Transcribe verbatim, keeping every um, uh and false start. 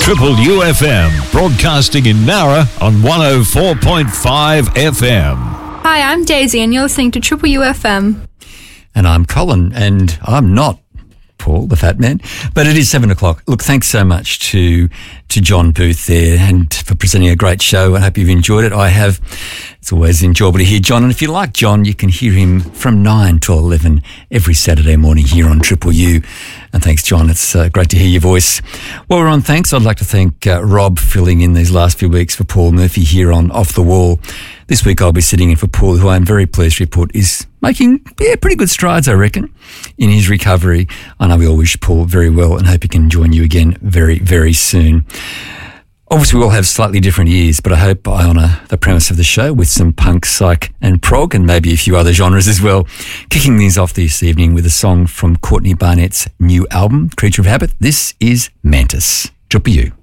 Triple U F M, broadcasting in Nowra on one oh four point five F M. Hi, I'm Daisy and you're listening to Triple U F M. And I'm Colin, and I'm not Paul, the fat man, but it is seven o'clock. Look, thanks so much to to John Booth there and for presenting a great show. I hope you've enjoyed it. I have. It's always enjoyable to hear John, and if you like John, you can hear him from nine till eleven every Saturday morning here on Triple U. And thanks, John. It's uh, great to hear your voice. While we're on thanks, I'd like to thank uh, Rob filling in these last few weeks for Paul Murphy here on Off the Wall. This week I'll be sitting in for Paul, who I'm very pleased to report is making yeah, pretty good strides, I reckon, in his recovery. I know we all wish Paul very well and hope he can join you again very, very soon. Obviously, we all have slightly different ears, but I hope I honour the premise of the show with some punk, psych and prog and maybe a few other genres as well. Kicking things off this evening with a song from Courtney Barnett's new album, Creature of Habit. This is Mantis. Triple U.